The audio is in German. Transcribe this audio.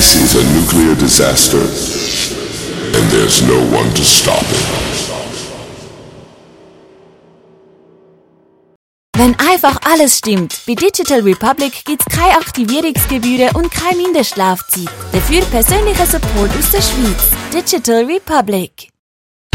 This is a nuclear disaster, and there's no one to stop it. Wenn einfach alles stimmt, bei Digital Republic gibt's keine Aktivierungsgebühren und keine Mindestlaufzeit. Dafür persönlicher Support aus der Schweiz. Digital Republic.